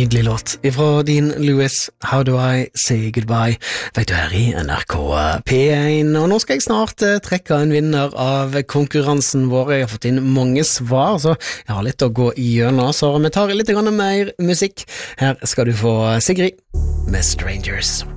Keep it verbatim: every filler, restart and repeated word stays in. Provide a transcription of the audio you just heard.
nydelig låt ifra Dean Lewis, How Do I Say Goodbye, vet du her i N R K P én, og nå skal jeg snart uh, trekke en vinner av konkurransen vår. Jeg har fått inn mange svar, så jeg har litt å gå igjennom, så vi tar litt grann mer musikk. Her skal du få Sigrid med Strangers.